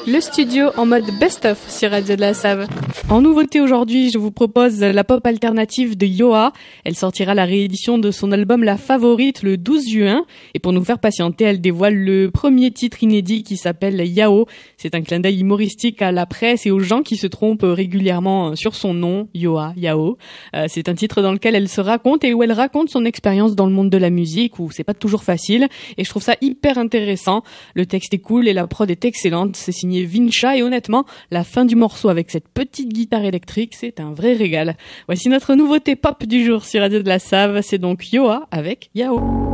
Le studio en mode best-of sur Radio de la Save. En nouveauté aujourd'hui, je vous propose la pop alternative de Yoa. Elle sortira la réédition de son album La Favorite le 12 juin. Et pour nous faire patienter, elle dévoile le premier titre inédit qui s'appelle Yao. C'est un clin d'œil humoristique à la presse et aux gens qui se trompent régulièrement sur son nom, Yoa, Yao. C'est un titre dans lequel elle se raconte et où elle raconte son expérience dans le monde de la musique, où c'est pas toujours facile. Et je trouve ça hyper intéressant. Le texte est cool et la prod est excellente. C'est signé Vincha et honnêtement, la fin du morceau avec cette petite guitare électrique, c'est un vrai régal. Voici notre nouveauté pop du jour sur Radio de la Save. C'est donc Yoa avec Yao.